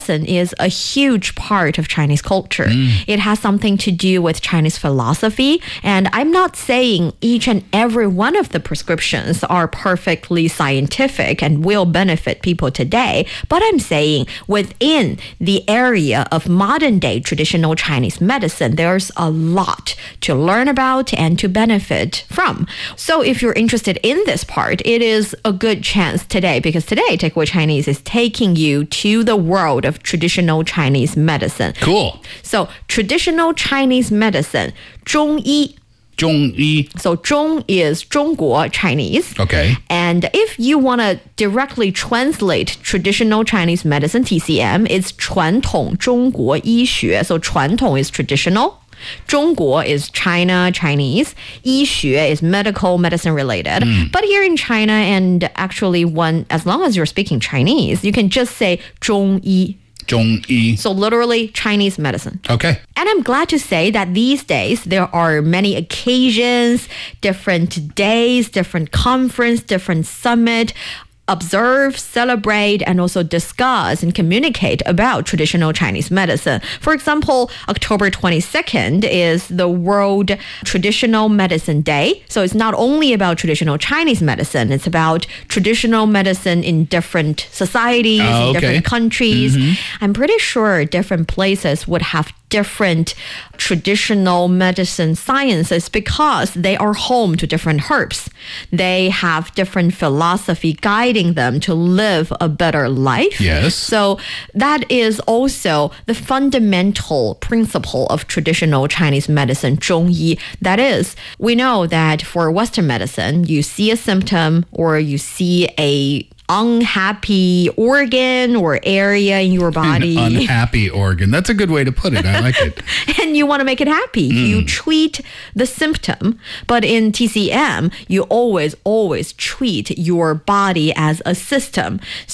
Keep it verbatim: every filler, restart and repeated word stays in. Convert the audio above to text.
is a huge part of Chinese culture. Mm. It has something to do with Chinese philosophy. And I'm not saying each and every one of the prescriptions are perfectly scientific and will benefit people today. But I'm saying within the area of modern day traditional Chinese medicine, there's a lot to learn about and to benefit from. So if you're interested in this part, it is a good chance today, because today Takeaway Chinese is taking you to the world of traditional Chinese medicine. Cool. So traditional Chinese medicine, 中医. 中医. So 中 is 中国 Chinese. Okay. And if you want to directly translate traditional Chinese medicine, T C M, it's 传统中国医学. So 传统 is traditional. 中国 is China, Chinese. 医学 is medical, medicine related. Mm. But here in China, and actually one, as long as you're speaking Chinese, you can just say 中医. 中医. So literally Chinese medicine. Okay. And I'm glad to say that these days there are many occasions, different days, different conference, different summit, observe, celebrate, and also discuss and communicate about traditional Chinese medicine. For example, October twenty-second is the World Traditional Medicine Day. So it's not only about traditional Chinese medicine, it's about traditional medicine in different societies, oh, okay. in different countries. Mm-hmm. I'm pretty sure different places would have different traditional medicine sciences because they are home to different herbs. They have different philosophy guiding them to live a better life. Yes. So that is also the fundamental principle of traditional Chinese medicine, 中医. That is, we know that for Western medicine, you see a symptom or you see a unhappy organ or area in your body. An unhappy organ. That's a good way to put it. I like it. And you want to make it happy. Mm. You treat the symptom. But in T C M, you always, always treat your body as a system.